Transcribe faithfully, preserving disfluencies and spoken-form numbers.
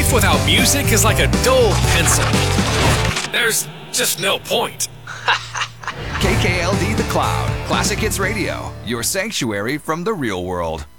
Life without music is like a dull pencil. There's just no point. K K L D The Cloud, Classic Hits Radio, your sanctuary from the real world.